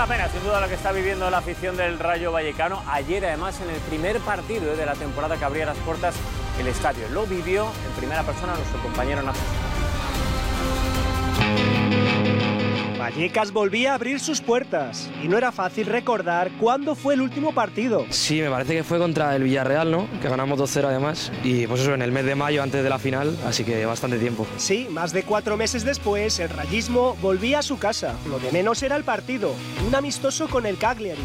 Una pena, sin duda, lo que está viviendo la afición del Rayo Vallecano. Ayer, además, en el primer partido de la temporada que abría las puertas el estadio. Lo vivió en primera persona nuestro compañero Nacho. Vallecas volvía a abrir sus puertas y no era fácil recordar cuándo fue el último partido. Sí, me parece que fue contra el Villarreal, ¿no? Que ganamos 2-0 además, y pues eso, en el mes de mayo antes de la final, así que bastante tiempo. Sí, más de 4 meses después, el rayismo volvía a su casa. Lo de menos era el partido, un amistoso con el Cagliari.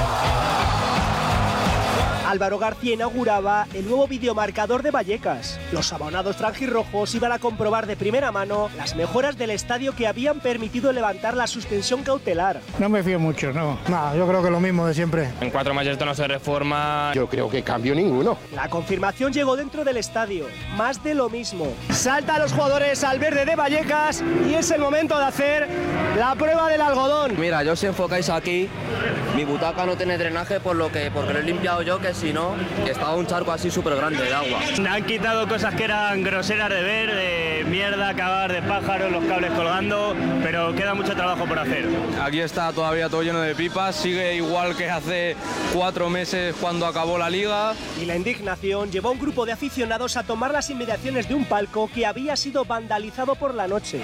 Álvaro García inauguraba el nuevo videomarcador de Vallecas. Los abonados franjirrojos iban a comprobar de primera mano las mejoras del estadio que habían permitido levantar la suspensión cautelar. No me fío mucho, no. No, yo creo que lo mismo de siempre. En 4 meses esto no se reforma. Yo creo que cambio ninguno. La confirmación llegó dentro del estadio. Más de lo mismo. Saltan los jugadores al verde de Vallecas y es el momento de hacer la prueba del algodón. Mira, yo si enfocáis aquí, mi butaca no tiene drenaje porque lo he limpiado yo, que si no, estaba un charco así súper grande de agua. Han quitado cosas que eran groseras de ver, de mierda, cagar de pájaros, los cables colgando, pero queda mucho trabajo por hacer. Aquí está todavía todo lleno de pipas, sigue igual que hace 4 meses cuando acabó la liga. Y la indignación llevó a un grupo de aficionados a tomar las inmediaciones de un palco que había sido vandalizado por la noche.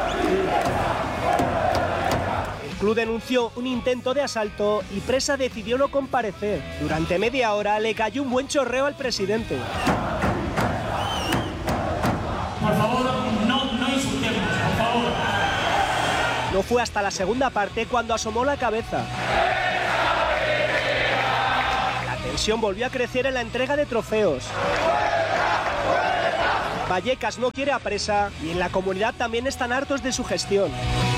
El club denunció un intento de asalto y Presa decidió no comparecer. Durante media hora le cayó un buen chorreo al presidente. Por favor, no insultemos, por favor. No fue hasta la segunda parte cuando asomó la cabeza. La tensión volvió a crecer en la entrega de trofeos. Vallecas no quiere a Presa y en la comunidad también están hartos de su gestión.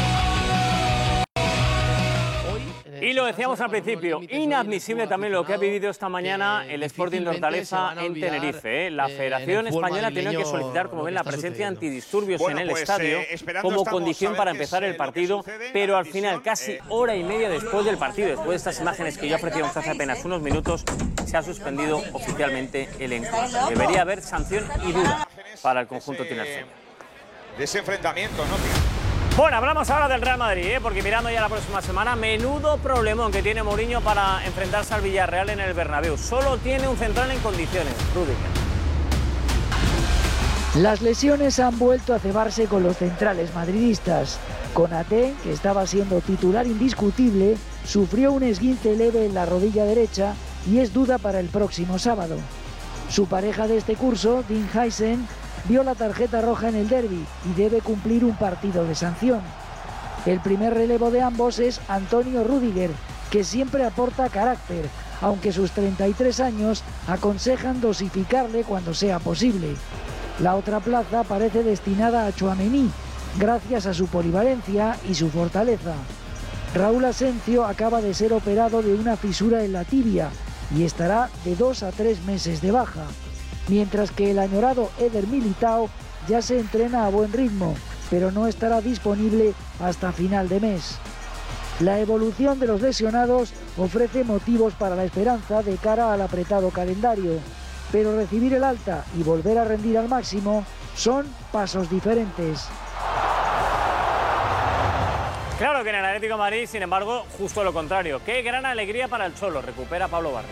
Y lo decíamos al principio, inadmisible también lo que ha vivido esta mañana el Sporting de Hortaleza en Tenerife. La Federación Española tenía que solicitar, como ven, la presencia de antidisturbios en el estadio como condición para empezar el partido, pero al final, casi hora y media después del partido, después de estas imágenes que yo ofrecíamos hace apenas unos minutos, se ha suspendido oficialmente el encuentro. Debería haber sanción y dura para el conjunto tinerfeño. De ese enfrentamiento, ¿no? Bueno, hablamos ahora del Real Madrid, porque mirando ya la próxima semana, menudo problemón que tiene Mourinho para enfrentarse al Villarreal en el Bernabéu. Solo tiene un central en condiciones, Rüdiger. Las lesiones han vuelto a cebarse con los centrales madridistas. Konaté, que estaba siendo titular indiscutible, sufrió un esguince leve en la rodilla derecha y es duda para el próximo sábado. Su pareja de este curso, Dean Huijsen, vio la tarjeta roja en el derbi y debe cumplir un partido de sanción. El primer relevo de ambos es Antonio Rüdiger, que siempre aporta carácter, aunque sus 33 años aconsejan dosificarle cuando sea posible. La otra plaza parece destinada a Tchouaméni, gracias a su polivalencia y su fortaleza. Raúl Asencio acaba de ser operado de una fisura en la tibia y estará de 2 a 3 meses de baja. Mientras que el añorado Eder Militao ya se entrena a buen ritmo, pero no estará disponible hasta final de mes. La evolución de los lesionados ofrece motivos para la esperanza de cara al apretado calendario, pero recibir el alta y volver a rendir al máximo son pasos diferentes. Claro que en el Atlético de Madrid, sin embargo, justo lo contrario. Qué gran alegría para el Cholo, recupera Pablo Barrios.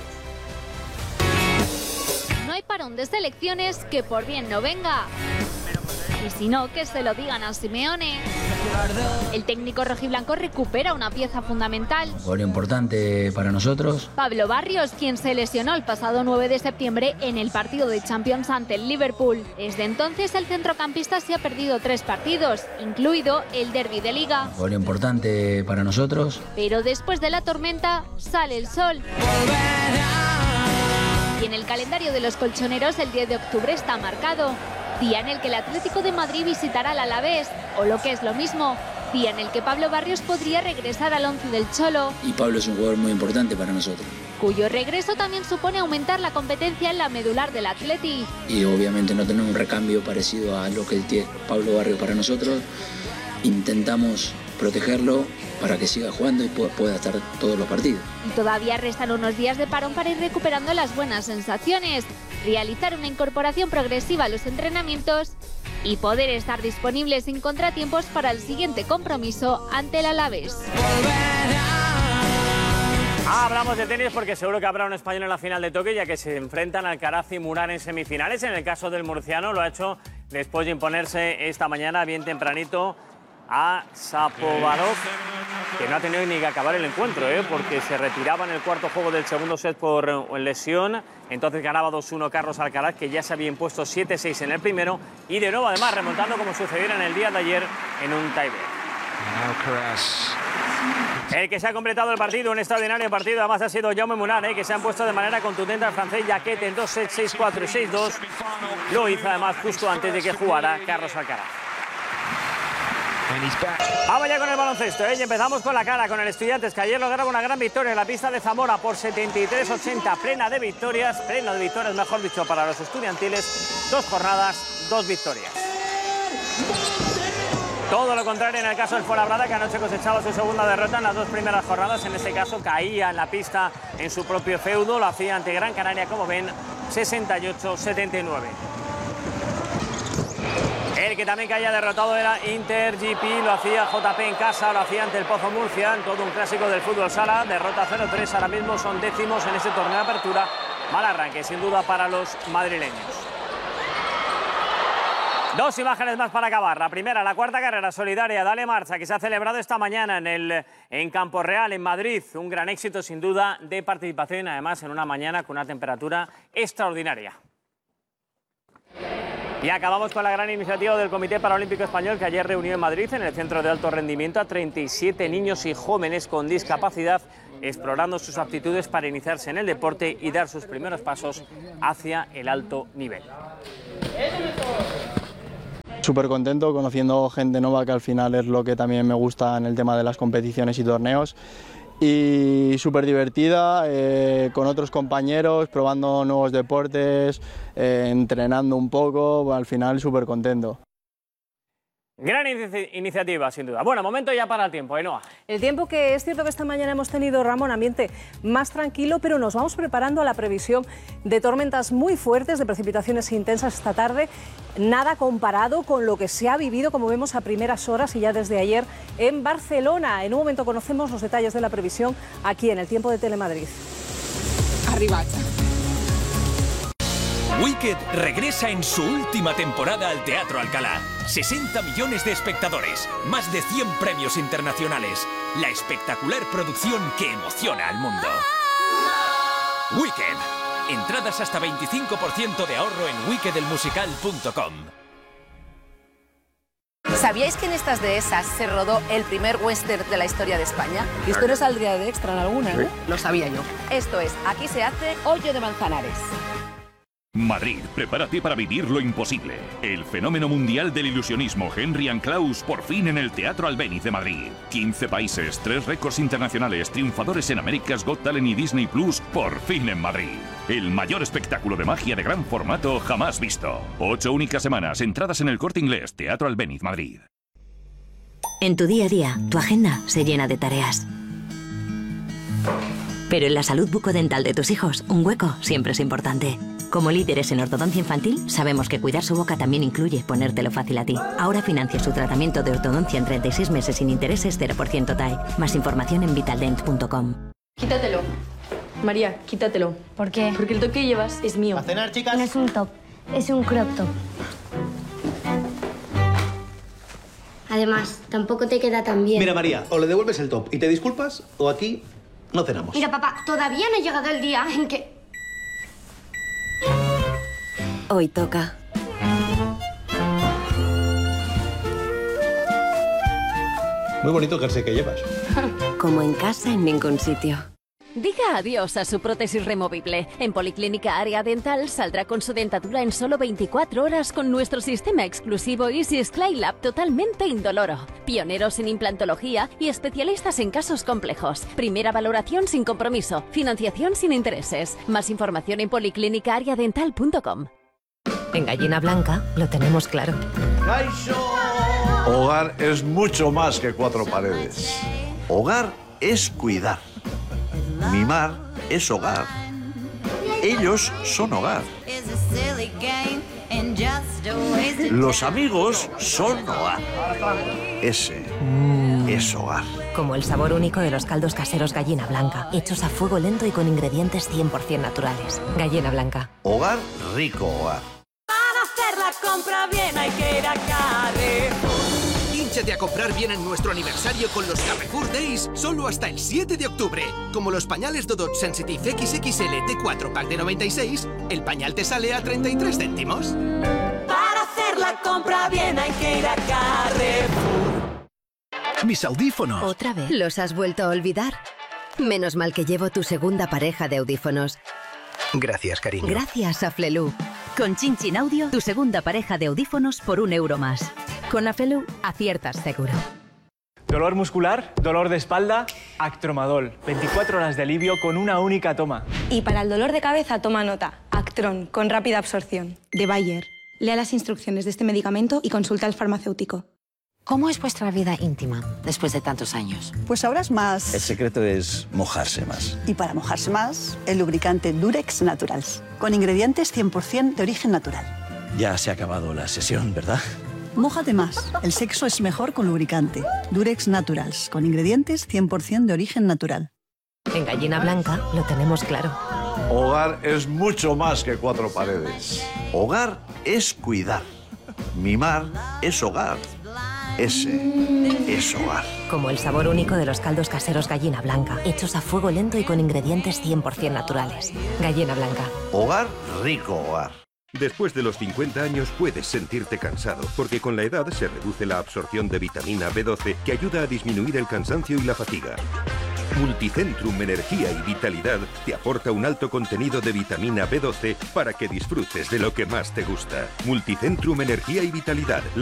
No hay parón de selecciones que por bien no venga. Y si no, que se lo digan a Simeone. El técnico rojiblanco recupera una pieza fundamental. Gol importante para nosotros. Pablo Barrios, quien se lesionó el pasado 9 de septiembre en el partido de Champions ante el Liverpool. Desde entonces el centrocampista se ha perdido 3 partidos, incluido el derbi de Liga. Gol importante para nosotros. Pero después de la tormenta sale el sol. Y en el calendario de los colchoneros el 10 de octubre está marcado, día en el que el Atlético de Madrid visitará al Alavés, o lo que es lo mismo, día en el que Pablo Barrios podría regresar al 11 del Cholo. Y Pablo es un jugador muy importante para nosotros. Cuyo regreso también supone aumentar la competencia en la medular del Atleti. Y obviamente no tenemos un recambio parecido a lo que tiene Pablo Barrios para nosotros. Intentamos protegerlo para que siga jugando y pueda estar todos los partidos. Y todavía restan unos días de parón para ir recuperando las buenas sensaciones, realizar una incorporación progresiva a los entrenamientos y poder estar disponibles sin contratiempos para el siguiente compromiso ante el Alavés. Hablamos de tenis porque seguro que habrá un español en la final de Tokio, ya que se enfrentan Alcaraz y Munar en semifinales. En el caso del murciano lo ha hecho después de imponerse esta mañana bien tempranito a Shapovalov, que no ha tenido ni que acabar el encuentro, porque se retiraba en el cuarto juego del segundo set por lesión. Entonces ganaba 2-1 Carlos Alcaraz, que ya se había impuesto 7-6 en el primero, y de nuevo además remontando como sucediera en el día de ayer en un tiebreak. El que se ha completado el partido, un extraordinario partido, además ha sido Jaume Munar, que se han puesto de manera contundente al francés Jacquet en 2 sets, 6-4 y 6-2. Lo hizo además justo antes de que jugara Carlos Alcaraz. Vamos ya con el baloncesto, y empezamos con la cara, con el Estudiantes, que ayer lograba una gran victoria en la pista de Zamora por 73-80, plena de victorias, mejor dicho, para los estudiantiles. 2 jornadas, 2 victorias. Todo lo contrario en el caso del Fuenlabrada, que anoche cosechaba su segunda derrota en las 2 primeras jornadas. En este caso caía en la pista en su propio feudo, lo hacía ante Gran Canaria, como ven, 68-79. El que también caía derrotado era Inter GP, lo hacía JP en casa, lo hacía ante el Pozo Murcia, en todo un clásico del fútbol sala. Derrota 0-3, ahora mismo son décimos en este torneo de apertura. Mal arranque, sin duda, para los madrileños. 2 imágenes más para acabar. La primera, la cuarta carrera solidaria Dale Marcha, que se ha celebrado esta mañana en Campo Real, en Madrid. Un gran éxito, sin duda, de participación, además en una mañana con una temperatura extraordinaria. Y acabamos con la gran iniciativa del Comité Paralímpico Español, que ayer reunió en Madrid, en el Centro de Alto Rendimiento, a 37 niños y jóvenes con discapacidad, explorando sus aptitudes para iniciarse en el deporte y dar sus primeros pasos hacia el alto nivel. Súper contento, conociendo gente nueva, que al final es lo que también me gusta en el tema de las competiciones y torneos. Y súper divertida, con otros compañeros, probando nuevos deportes, entrenando un poco, al final súper contento. Gran iniciativa, sin duda. Bueno, momento ya para el tiempo, Ainhoa. El tiempo, que es cierto que esta mañana hemos tenido, Ramón, ambiente más tranquilo, pero nos vamos preparando a la previsión de tormentas muy fuertes, de precipitaciones intensas esta tarde. Nada comparado con lo que se ha vivido, como vemos, a primeras horas y ya desde ayer en Barcelona. En un momento conocemos los detalles de la previsión aquí en el Tiempo de Telemadrid. Arriba. Wicked regresa en su última temporada al Teatro Alcalá. 60 millones de espectadores, más de 100 premios internacionales. La espectacular producción que emociona al mundo. Wicked. Entradas hasta 25% de ahorro en wickedelmusical.com. ¿Sabíais que en estas dehesas se rodó el primer western de la historia de España? Y esto no saldría de extra en alguna, ¿no? Lo sabía yo. Esto es, aquí se hace Hoyo de Manzanares. Madrid, prepárate para vivir lo imposible. El fenómeno mundial del ilusionismo Henry and Claus, por fin en el Teatro Albéniz de Madrid. 15 países, 3 récords internacionales, triunfadores en America's Got Talent y Disney Plus, por fin en Madrid. El mayor espectáculo de magia de gran formato jamás visto. 8 únicas semanas, entradas en El Corte Inglés, Teatro Albéniz, Madrid. En tu día a día, tu agenda se llena de tareas. Pero en la salud bucodental de tus hijos, un hueco siempre es importante. Como líderes en ortodoncia infantil, sabemos que cuidar su boca también incluye ponértelo fácil a ti. Ahora financia su tratamiento de ortodoncia en 36 meses sin intereses, 0% TAE. Más información en vitaldent.com. Quítatelo. María, quítatelo. ¿Por qué? Porque el top que llevas es mío. ¿A cenar, chicas? No es un top, es un crop top. Además, tampoco te queda tan bien. Mira, María, o le devuelves el top y te disculpas, o aquí no cenamos. Mira, papá, todavía no ha llegado el día en que... Hoy toca. Muy bonito el jersey que llevas. Como en casa, en ningún sitio. Diga adiós a su prótesis removible. En Policlínica Área Dental saldrá con su dentadura en solo 24 horas con nuestro sistema exclusivo Easy Skylab totalmente indoloro. Pioneros en implantología y especialistas en casos complejos. Primera valoración sin compromiso. Financiación sin intereses. Más información en policlínicaareadental.com. En Gallina Blanca lo tenemos claro. Hogar es mucho más que 4 paredes. Hogar es cuidar. Mimar es hogar. Ellos son hogar. Los amigos son hogar. Ese es hogar. Como el sabor único de los caldos caseros Gallina Blanca, hechos a fuego lento y con ingredientes 100% naturales. Gallina Blanca. Hogar, rico hogar. Para hacer la compra bien hay que ir a Carrefour. Hínchate a comprar bien en nuestro aniversario con los Carrefour Days solo hasta el 7 de octubre. Como los pañales Dodot Sensitive XXL T4 Pack de 96, el pañal te sale a 33 céntimos. Para hacer la compra bien hay que ir a Carrefour. Mis audífonos. ¿Otra vez? ¿Los has vuelto a olvidar? Menos mal que llevo tu segunda pareja de audífonos. Gracias, cariño. Gracias a Flelu. Con Chin Chin Audio, tu segunda pareja de audífonos por €1 más. Con Aflelu, aciertas seguro. Dolor muscular, dolor de espalda, Actromadol. 24 horas de alivio con una única toma. Y para el dolor de cabeza, toma nota. Actron, con rápida absorción. De Bayer. Lea las instrucciones de este medicamento y consulta al farmacéutico. ¿Cómo es vuestra vida íntima después de tantos años? Pues ahora es más. El secreto es mojarse más. Y para mojarse más, el lubricante Durex Naturals, con ingredientes 100% de origen natural. Ya se ha acabado la sesión, ¿verdad? Mójate más. El sexo es mejor con lubricante. Durex Naturals, con ingredientes 100% de origen natural. En Gallina Blanca lo tenemos claro. Hogar es mucho más que 4 paredes. Hogar es cuidar. Mimar es hogar. Ese es hogar. Como el sabor único de los caldos caseros Gallina Blanca, hechos a fuego lento y con ingredientes 100% naturales. Gallina Blanca. Hogar, rico hogar. Después de los 50 años puedes sentirte cansado, porque con la edad se reduce la absorción de vitamina B12 que ayuda a disminuir el cansancio y la fatiga. Multicentrum Energía y Vitalidad te aporta un alto contenido de vitamina B12 para que disfrutes de lo que más te gusta. Multicentrum Energía y Vitalidad.